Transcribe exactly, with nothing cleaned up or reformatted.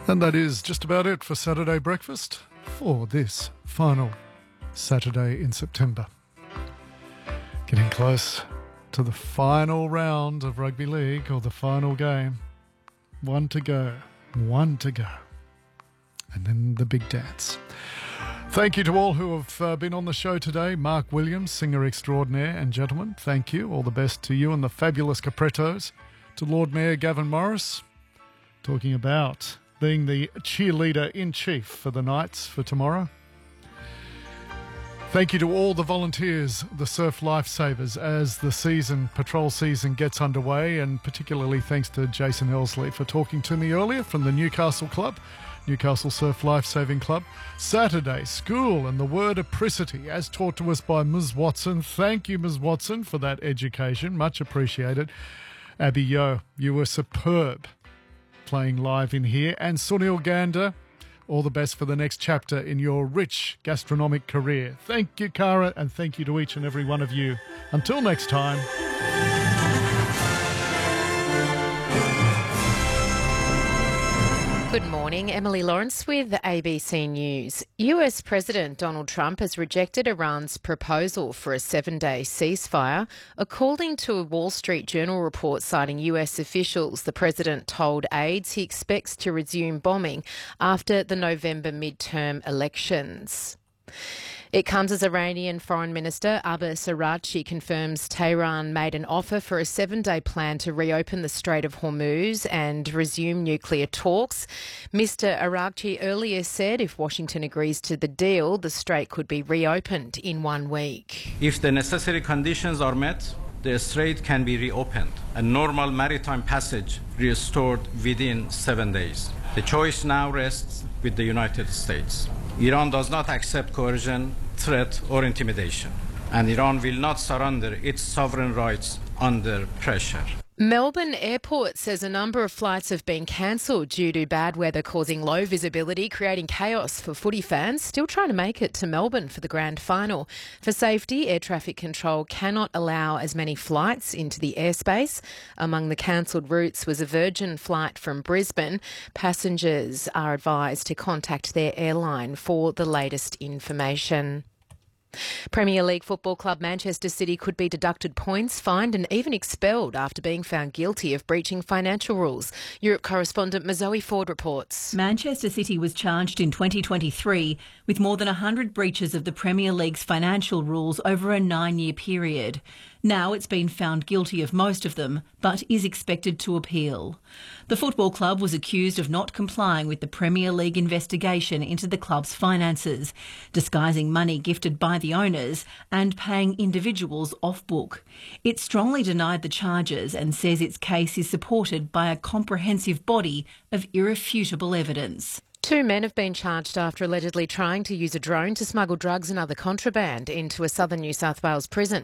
And that is just about it for Saturday Breakfast for this final Saturday in September. Getting close to the final round of rugby league, or the final game. One to go, one to go. And then the big dance. Thank you to all who have uh, been on the show today. Mark Williams, singer extraordinaire, and gentlemen, thank you. All the best to you and the fabulous Caprettos. To Lord Mayor Gavin Morris, talking about being the cheerleader-in-chief for the Knights for tomorrow. Thank you to all the volunteers, the surf lifesavers, as the season, patrol season gets underway, and particularly thanks to Jason Elsley for talking to me earlier from the Newcastle Club, Newcastle Surf Lifesaving Club. Saturday, school and the word apricity, as taught to us by Miz Watson. Thank you, Miz Watson, for that education. Much appreciated. Abby Yo, you were superb playing live in here. And Sunil Gander, all the best for the next chapter in your rich gastronomic career. Thank you, Cara, and thank you to each and every one of you. Until next time. Good morning, Emily Lawrence with A B C News. U S President Donald Trump has rejected Iran's proposal for a seven-day ceasefire. According to a Wall Street Journal report citing U S officials, the president told aides he expects to resume bombing after the November midterm elections. It comes as Iranian Foreign Minister Abbas Araghchi confirms Tehran made an offer for a seven-day plan to reopen the Strait of Hormuz and resume nuclear talks. Mister Araghchi earlier said if Washington agrees to the deal, the strait could be reopened in one week. If the necessary conditions are met, the strait can be reopened and normal maritime passage restored within seven days. The choice now rests with the United States. Iran does not accept coercion, threat or intimidation, and Iran will not surrender its sovereign rights under pressure. Melbourne Airport says a number of flights have been cancelled due to bad weather causing low visibility, creating chaos for footy fans still trying to make it to Melbourne for the grand final. For safety, air traffic control cannot allow as many flights into the airspace. Among the cancelled routes was a Virgin flight from Brisbane. Passengers are advised to contact their airline for the latest information. Premier League football club Manchester City could be deducted points, fined and even expelled after being found guilty of breaching financial rules. Europe correspondent Mazoe Ford reports. Manchester City was charged in twenty twenty-three with more than one hundred breaches of the Premier League's financial rules over a nine-year period. Now it's been found guilty of most of them, but is expected to appeal. The football club was accused of not complying with the Premier League investigation into the club's finances, disguising money gifted by the owners and paying individuals off-book. It strongly denied the charges and says its case is supported by a comprehensive body of irrefutable evidence. Two men have been charged after allegedly trying to use a drone to smuggle drugs and other contraband into a southern New South Wales prison.